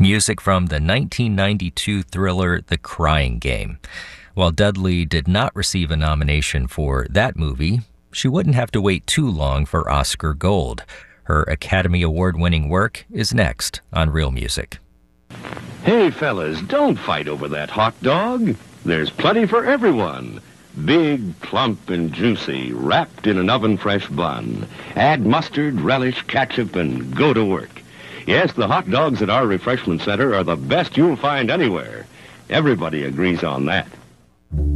Music from the 1992 thriller The Crying Game. While Dudley did not receive a nomination for that movie, she wouldn't have to wait too long for Oscar Gold. Her Academy Award-winning work is next on Real Music. Hey, fellas, don't fight over that hot dog. There's plenty for everyone. Big, plump, and juicy, wrapped in an oven-fresh bun. Add mustard, relish, ketchup, and go to work. Yes, the hot dogs at our refreshment center are the best you'll find anywhere. Everybody agrees on that.